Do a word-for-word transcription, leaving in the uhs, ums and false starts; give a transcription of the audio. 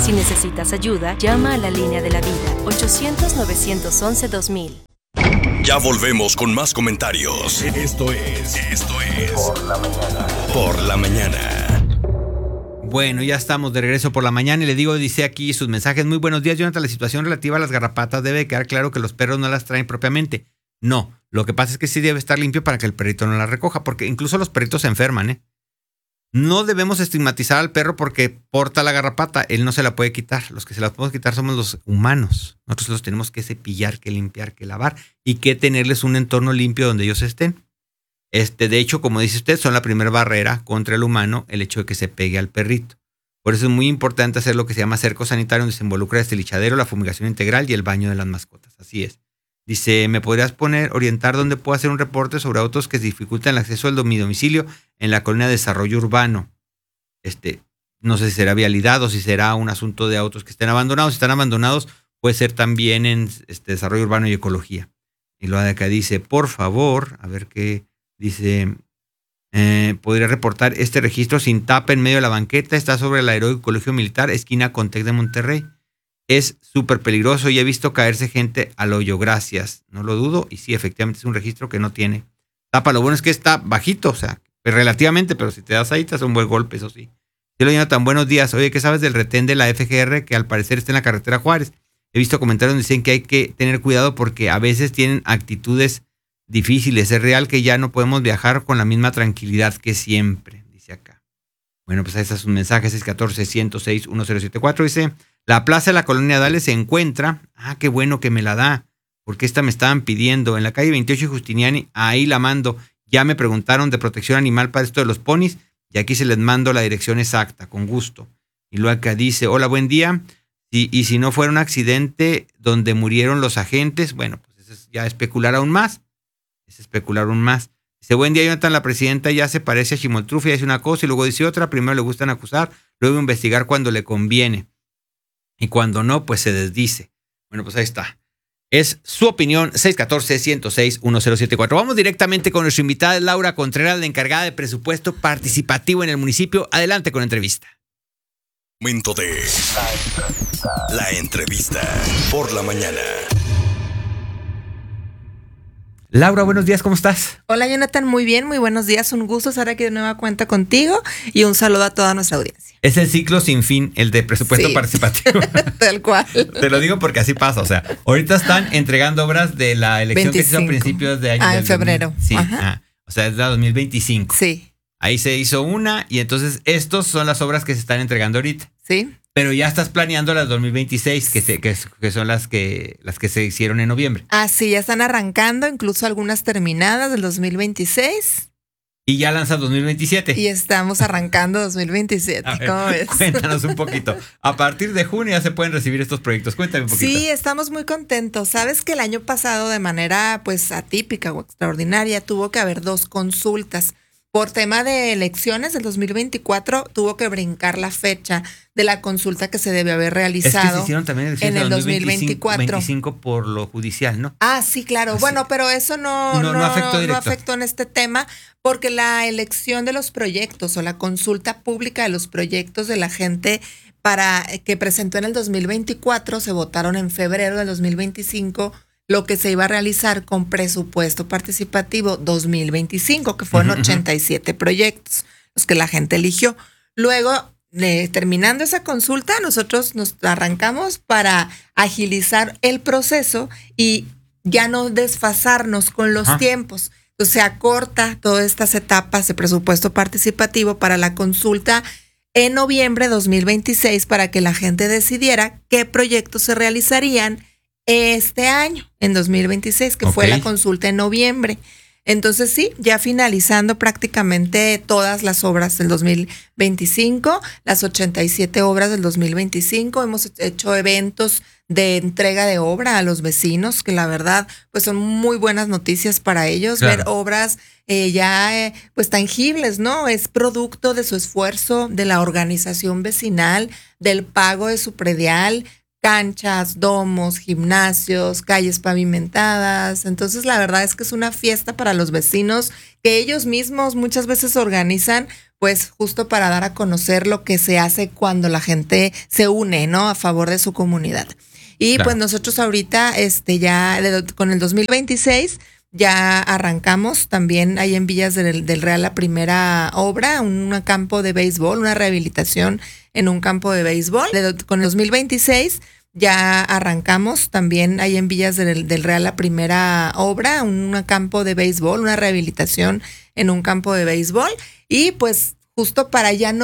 Si necesitas ayuda, llama a la línea de la vida, ochocientos, novecientos once, dos mil. Ya volvemos con más comentarios. Esto es, esto es Por la Mañana. Por la Mañana. Bueno, ya estamos de regreso por la mañana y le digo, dice aquí sus mensajes. Muy buenos días, Jonathan. La situación relativa a las garrapatas debe quedar claro que los perros no las traen propiamente. No, lo que pasa es que sí debe estar limpio para que el perrito no las recoja, porque incluso los perritos se enferman, ¿eh? No debemos estigmatizar al perro porque porta la garrapata. Él no se la puede quitar. Los que se la podemos quitar somos los humanos. Nosotros los tenemos que cepillar, que limpiar, que lavar y que tenerles un entorno limpio donde ellos estén. Este, de hecho, como dice usted, son la primera barrera contra el humano el hecho de que se pegue al perrito. Por eso es muy importante hacer lo que se llama cerco sanitario, donde se involucra el estilichadero, la fumigación integral y el baño de las mascotas. Así es. Dice, ¿me podrías poner, orientar dónde puedo hacer un reporte sobre autos que dificultan el acceso al mi domicilio en la colonia de desarrollo urbano? Este, no sé si será vialidad o si será un asunto de autos que estén abandonados. Si están abandonados, puede ser también en este, desarrollo urbano y ecología. Y lo de acá dice, por favor, a ver qué dice, eh, podría reportar este registro sin tapa en medio de la banqueta. Está sobre el Heroico Colegio Militar, esquina con Tec de Monterrey. Es súper peligroso y he visto caerse gente al hoyo, gracias. No lo dudo y sí, efectivamente es un registro que no tiene tapa. Lo bueno es que está bajito, o sea, relativamente, pero si te das ahí te hace un buen golpe, eso sí. Yo lo llamo tan buenos días. Oye, ¿qué sabes del retén de la F G R que al parecer está en la carretera Juárez? He visto comentarios donde dicen que hay que tener cuidado porque a veces tienen actitudes difíciles. Es real que ya no podemos viajar con la misma tranquilidad que siempre, dice acá. Bueno, pues ahí está su mensaje, seis uno cuatro, uno cero seis, uno cero siete cuatro. Dice, la plaza de la Colonia Dales se encuentra, ah, qué bueno que me la da, porque esta me estaban pidiendo, en la calle veintiocho y Justiniani, ahí la mando. Ya me preguntaron de protección animal para esto de los ponis, y aquí se les mando la dirección exacta, con gusto. Y luego acá dice, hola, buen día, y, y si no fuera un accidente donde murieron los agentes, bueno, pues eso es ya especular aún más, es especular aún más. Dice, buen día, Jonathan, la presidenta ya se parece a Chimoltrufia, dice una cosa y luego dice otra, primero le gustan acusar, luego investigar cuando le conviene. Y cuando no, pues se desdice. Bueno, pues ahí está. Es su opinión, seis uno cuatro, uno cero seis, uno cero siete cuatro. Vamos directamente con nuestra invitada, Laura Contreras, la encargada de presupuesto participativo en el municipio. Adelante con la entrevista. Momento de la entrevista por la mañana. Laura, buenos días, ¿cómo estás? Hola, Jonathan, muy bien, muy buenos días. Un gusto estar aquí de nueva cuenta contigo y un saludo a toda nuestra audiencia. Es el ciclo sin fin, el de presupuesto sí. participativo. Tal cual. Te lo digo porque así pasa, o sea, ahorita están entregando obras de la elección veinticinco. Que se hizo a principios de año. Ah, en febrero. dos mil, sí, ah, o sea, es de dos mil veinticinco. Sí. Ahí se hizo una y entonces estos son las obras que se están entregando ahorita. Sí. Pero ya estás planeando las dos mil veintiséis, que, se, que, que son las que, las que se hicieron en noviembre. Ah, sí, ya están arrancando, incluso algunas terminadas del dos mil veintiséis. Y ya lanzas dos mil veintisiete. Y estamos arrancando dos mil veintisiete, ver, ¿cómo ves? Cuéntanos un poquito. A partir de junio ya se pueden recibir estos proyectos. Cuéntame un poquito. Sí, estamos muy contentos. Sabes que el año pasado, de manera pues atípica o extraordinaria, tuvo que haber dos consultas. Por tema de elecciones del dos mil veinticuatro tuvo que brincar la fecha de la consulta que se debe haber realizado. Es que se hicieron también elecciones en el dos mil veinticuatro. veinticinco por lo judicial, ¿no? Ah, sí, claro. Así. Bueno, pero eso no, no, no, no, afectó no afectó en este tema porque la elección de los proyectos o la consulta pública de los proyectos de la gente para que presentó en el dos mil veinticuatro se votaron en febrero del dos mil veinticinco. Lo que se iba a realizar con presupuesto participativo dos mil veinticinco, que fueron uh-huh. ochenta y siete proyectos, los que la gente eligió. Luego, eh, terminando esa consulta, nosotros nos arrancamos para agilizar el proceso y ya no desfasarnos con los uh-huh. tiempos. Entonces, se acorta todas estas etapas de presupuesto participativo para la consulta en noviembre de dos mil veintiséis para que la gente decidiera qué proyectos se realizarían este año, en dos mil veintiséis, que okay. fue la consulta en noviembre. Entonces sí, ya finalizando prácticamente todas las obras del dos mil veinticinco, las ochenta y siete obras del dos mil veinticinco, hemos hecho eventos de entrega de obra a los vecinos, que la verdad pues son muy buenas noticias para ellos, claro. ver obras eh, ya eh, pues tangibles, ¿no? Es producto de su esfuerzo, de la organización vecinal, del pago de su predial, canchas, domos, gimnasios, calles pavimentadas. Entonces, la verdad es que es una fiesta para los vecinos que ellos mismos muchas veces organizan pues justo para dar a conocer lo que se hace cuando la gente se une, ¿no? A favor de su comunidad. Y Claro. pues nosotros ahorita, este, ya de- con el dos mil veintiséis, ya arrancamos también ahí en Villas del, del Real la primera obra, un campo de béisbol, una rehabilitación en un campo de béisbol. De- con el dos mil veintiséis ya arrancamos también ahí en Villas del, del Real la primera obra, un campo de béisbol, una rehabilitación en un campo de béisbol. Y pues justo para ya no